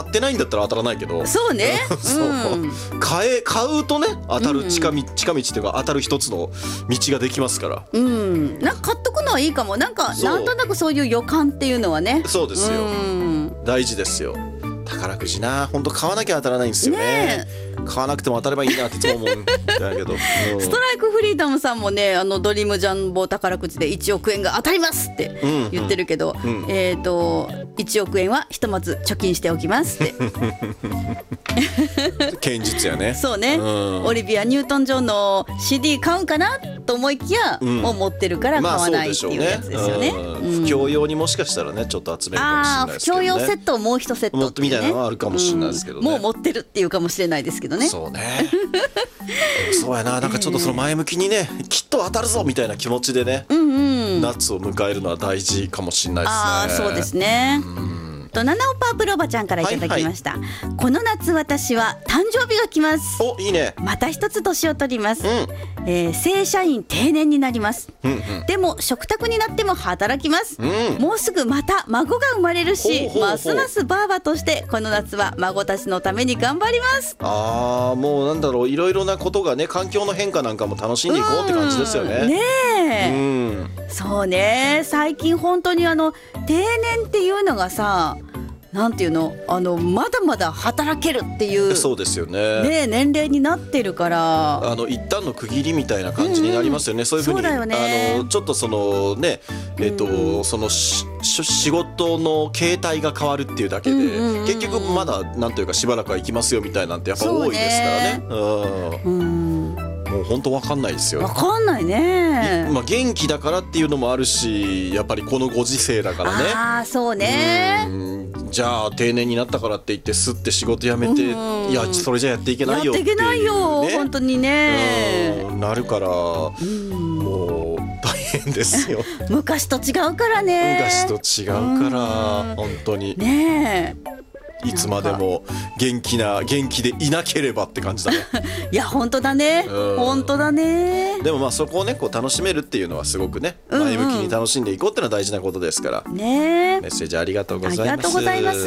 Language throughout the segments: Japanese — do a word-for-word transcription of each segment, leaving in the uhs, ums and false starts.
ってないんだったら当たらないけど、 そうねそう、 うん、 買え買うとね当たる近道、近道っていうか当たる一つの道ができますから、 うん、なんか買っとくのはいいかも。なんかなんとなくそういう予感っていうのはね。 そうですよ、 うん、 大事ですよ。宝くじな、本当買わなきゃ当たらないんですよ ね, ね買わなくても当たればいいなっていつも思うんだけど、うん、 ストライクフリーダムさんもね、あのドリームジャンボ宝くじでいちおくえんが当たりますって言ってるけど、うんうん、えーといちおくえんはひとまず貯金しておきますって堅実やね。 そうね、うん、オリビア・ニュートン・ジョンの シーディー 買うんかなと思いきや、うん、もう持ってるから買わないっていうやつですよね。 まあそうでしょうね、うん、不況用にもしかしたらねちょっと集めるかもしれないですけどね。 あ、不況用セットをもう一セットって、ね、 みたいなのがあるかもしれないですけどね、 うん、もう持ってるっていうかもしれないですけどね。 そうねそうやな、なんかちょっとその前向きにね、きっと当たるぞみたいな気持ちでね、うんうん、夏を迎えるのは大事かもしれないですね。 あ、そうですね、うん、とナナオパープルおばちゃんからいただきました、はいはい、この夏私は誕生日が来ます。 お、いいね。 また一つ年を取ります、うん、えー、正社員定年になります、うんうん、でも食卓になっても働きます、うん、もうすぐまた孫が生まれるし、ほうほうほう、ますますバーバとしてこの夏は孫たちのために頑張ります。 あー、もうなんだろう、いろいろなことがね、環境の変化なんかも楽しんでいこうって感じですよね。 ねえ、うん、そうね、最近本当にあの定年っていうのがさ、なんていうの、あのまだまだ働けるっていう、 そうですよ ね, ね、年齢になってるから、 あの一旦の区切りみたいな感じになりますよね、うんうん、そういうふうに、そうだよね、あのちょっとそのね、えっと、うん、そのし仕事の形態が変わるっていうだけで、うんうんうん、結局まだなんというかしばらくは行きますよみたいなんてやっぱ多いですからね。う、ね、うん、うんもう本当わかんないですよ。 わかんないね。 まあ、元気だからっていうのもあるし、やっぱりこのご時世だからね。 あ、そうね。 うん、じゃあ定年になったからって言ってすって仕事辞めて、いやそれじゃやっていけないよっていう、ね、 やっていけないよ本当にね、 うん、なるから、うん、もう大変ですよ昔と違うからね。 昔と違うから、本当にねえ、 いつまでも元気な元気でいなければって感じだねいや本当だね、本当だね。 でもまあそこをねこう楽しめるっていうのはすごくね、うんうん、前向きに楽しんでいこうっていうのは大事なことですからね。メッセージありがとうございます。 ありがとうございます。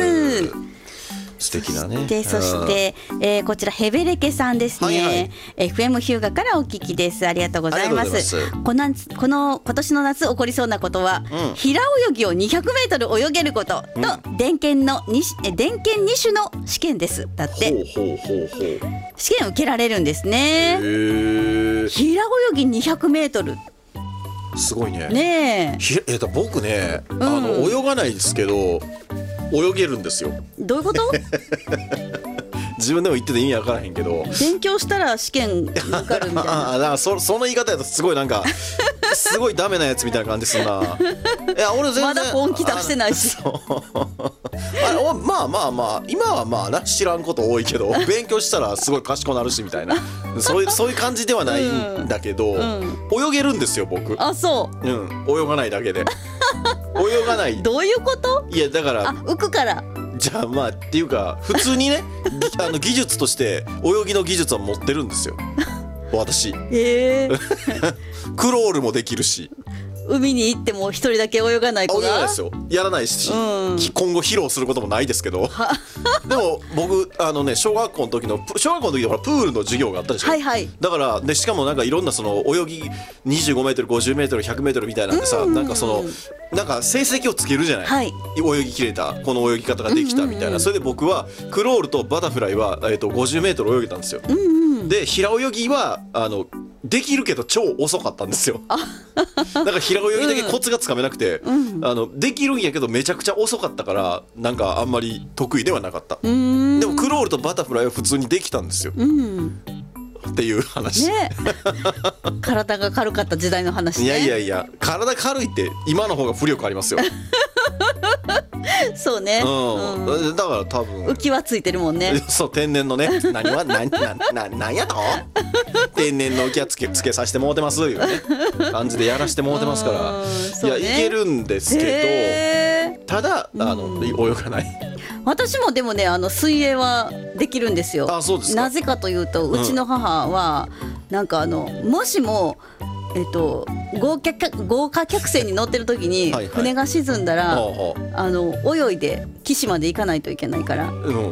素敵なね。 でそして、えー、こちらヘベレケさんですね、はいはい、エフエム ヒューガからお聞きです。ありがとうございます。この、この今年の夏起こりそうなことは、うん、平泳ぎをにひゃくメートル泳げることと、うん、電検のに電検に種の試験ですだって。ほうほうほうほう、試験受けられるんですね。へー、平泳ぎにひゃくメートルすごいね。 ねえ、 ひえー、僕ね、うん、あの泳がないですけど泳げるんですよ。 どういうこと？ 自分でも言ってて意味わからへんけど、 勉強したら試験受かるみたいな。 あ、だから そ, その言い方だとすごいなんかすごいダメなやつみたいな感じするな。いや俺全然まだ本気出してないし。 ああまあまあまあ今はまあな、知らんこと多いけど勉強したらすごい賢くなるしみたいなそういうそういう感じではないんだけど、うんうん、泳げるんですよ僕。あ、そう、うん、泳がないだけで泳がない。 どういうこと？いやだからあ浮くからじゃあまあっていうか普通にねあの技術として泳ぎの技術は持ってるんですよ私。へークロールもできるし、 海に行っても一人だけ泳がない子が泳がないですよ。やらないし、うん、今後披露することもないですけどでも僕あのね小学校の時の小学校の時でほらプールの授業があったでしょ、はいはい、だからでしかもなんかいろんなその泳ぎにじゅうごメートルごじゅうメートルひゃくメートルみたいなんでさ、うんうんうん、なんかそのなんか成績をつけるじゃない、はい、泳ぎきれたこの泳ぎ方ができたみたいな、うんうんうん、それで僕はクロールとバタフライは、えー、とごじゅうメートル泳げたんですよ、うんうん、で平泳ぎはあのできるけど超遅かったんですよだから平泳ぎだけコツがつかめなくて、うん、あのできるんやけどめちゃくちゃ遅かったからなんかあんまり得意ではなかった。うーん、でもクロールとバタフライは普通にできたんですよ、うん、っていう話、ね、 体が軽かった時代の話ね。 いやいやいや体軽いって今の方が浮力ありますよそうね、 うんうん、だから多分浮きはついてるもんね。 そう天然のね何は何な何やと天然の浮きはつけつけさせてもうてますいうね感じでやらしてもうてますから、ね、いやいけるんですけどただあの、うん、泳がない。 私もでもねあの水泳はできるんですよ。 あ、そうですか。 なぜかというとうちの母は、うん、なんかあのもしもえっと、豪華客、豪華客船に乗ってる時に船が沈んだら、はいはい、あの泳いで岸まで行かないといけないから、うん、